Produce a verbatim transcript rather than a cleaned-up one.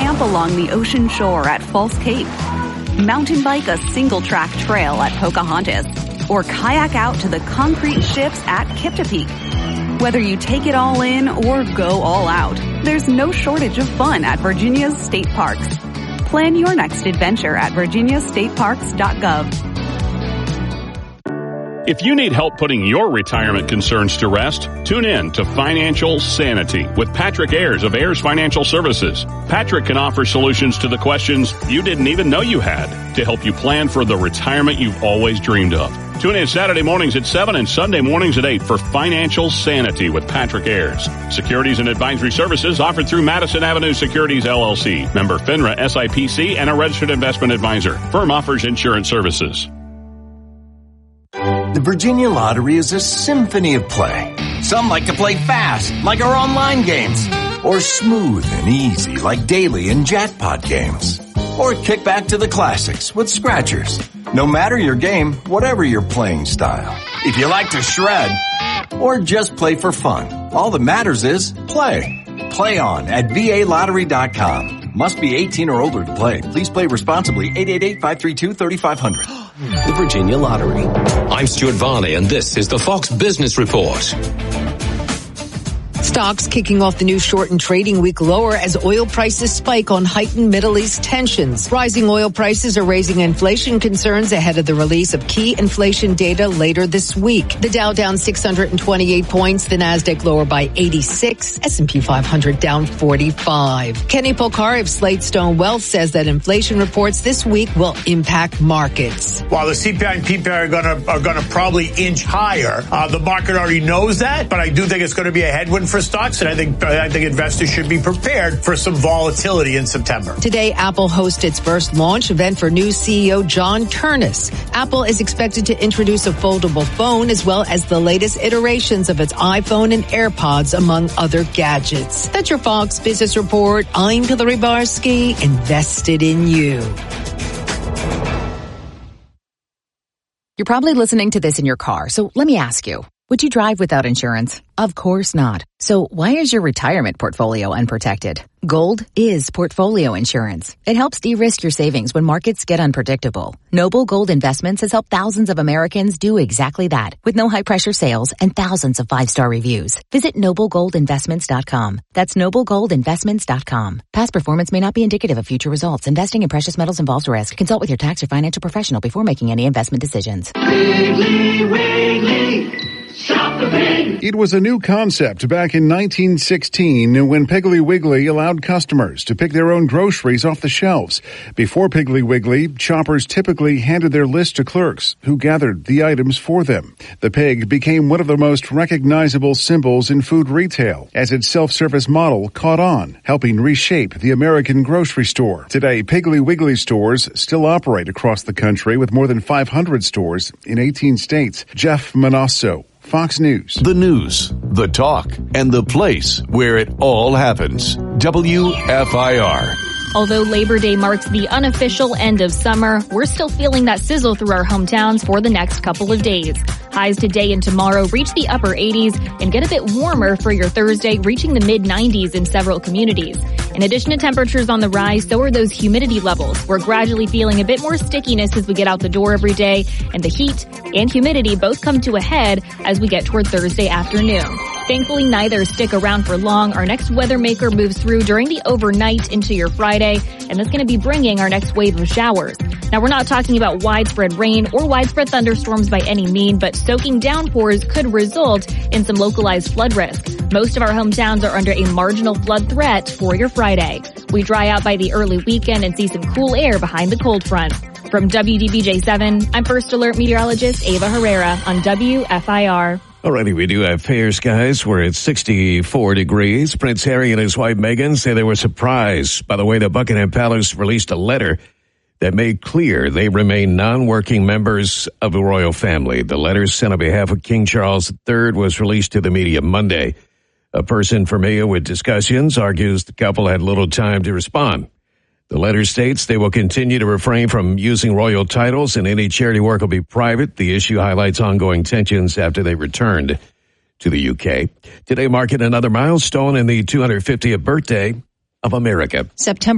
camp along the ocean shore at False Cape, mountain bike a single-track trail at Pocahontas, or kayak out to the concrete ships at Kiptopeke. Whether you take it all in or go all out, there's no shortage of fun at Virginia's state parks. Plan your next adventure at virginia state parks dot gov. If you need help putting your retirement concerns to rest, tune in to Financial Sanity with Patrick Ayers of Ayers Financial Services. Patrick can offer solutions to the questions you didn't even know you had to help you plan for the retirement you've always dreamed of. Tune in Saturday mornings at seven and Sunday mornings at eight for Financial Sanity with Patrick Ayers. Securities and advisory services offered through Madison Avenue Securities, L L C. Member FINRA S I P C and a registered investment advisor. Firm offers insurance services. The Virginia Lottery is a symphony of play. Some like to play fast, like our online games. Or smooth and easy, like daily and jackpot games. Or kick back to the classics with scratchers. No matter your game, whatever your playing style. If you like to shred, or just play for fun, all that matters is play. Play on at V A lottery dot com. Must be eighteen or older to play. Please play responsibly. eight eight eight, five three two, three five zero zero. The Virginia Lottery. I'm Stuart Varney, and this is the Fox Business Report. Stocks kicking off the new shortened trading week lower as oil prices spike on heightened Middle East tensions. Rising oil prices are raising inflation concerns ahead of the release of key inflation data later this week. The Dow down six hundred twenty-eight points, the Nasdaq lower by eighty-six, S and P five hundred down forty-five. Kenny Polcari of Slatestone Wealth says that inflation reports this week will impact markets. While the C P I and P P I are going to are going to probably inch higher, uh, the market already knows that, but I do think it's going to be a headwind for stocks, and I think I think investors should be prepared for some volatility in September. Today, Apple hosts its first launch event for new C E O John Ternus. Apple is expected to introduce a foldable phone as well as the latest iterations of its iPhone and AirPods, among other gadgets. That's your Fox Business Report. I'm Hillary Barsky, invested in you. You're probably listening to this in your car, so let me ask you, would you drive without insurance? Of course not. So why is your retirement portfolio unprotected? Gold is portfolio insurance. It helps de-risk your savings when markets get unpredictable. Noble Gold Investments has helped thousands of Americans do exactly that with no high-pressure sales and thousands of five-star reviews. Visit noble gold investments dot com. That's noble gold investments dot com. Past performance may not be indicative of future results. Investing in precious metals involves risk. Consult with your tax or financial professional before making any investment decisions. Wiggly, wiggly. Stop the pain. It was a new concept back in nineteen sixteen when Piggly Wiggly allowed customers to pick their own groceries off the shelves. Before Piggly Wiggly, shoppers typically handed their list to clerks who gathered the items for them. The pig became one of the most recognizable symbols in food retail as its self-service model caught on, helping reshape the American grocery store. Today, Piggly Wiggly stores still operate across the country with more than five hundred stores in eighteen states. Jeff Manasso, Fox News. The news, the talk, and the place where it all happens. W F I R. Although Labor Day marks the unofficial end of summer, we're still feeling that sizzle through our hometowns for the next couple of days. Highs today and tomorrow reach the upper eighties and get a bit warmer for your Thursday, reaching the mid nineties in several communities. In addition to temperatures on the rise, so are those humidity levels. We're gradually feeling a bit more stickiness as we get out the door every day, and the heat and humidity both come to a head as we get toward Thursday afternoon. Thankfully, neither stick around for long. Our next weather maker moves through during the overnight into your Friday, and that's going to be bringing our next wave of showers. Now, we're not talking about widespread rain or widespread thunderstorms by any mean, but soaking downpours could result in some localized flood risk. Most of our hometowns are under a marginal flood threat for your Friday. We dry out by the early weekend and see some cool air behind the cold front. From W D B J seven, I'm First Alert meteorologist Ava Herrera on W F I R. Alrighty, we do have fair skies. We're at sixty-four degrees. Prince Harry and his wife Meghan say they were surprised by the way the Buckingham Palace released a letter that made clear they remain non-working members of the royal family. The letter sent on behalf of King Charles the Third was released to the media Monday. A person familiar with discussions argues the couple had little time to respond. The letter states they will continue to refrain from using royal titles and any charity work will be private. The issue highlights ongoing tensions after they returned to the U K. Today marking another milestone in the two hundred fiftieth birthday of America. September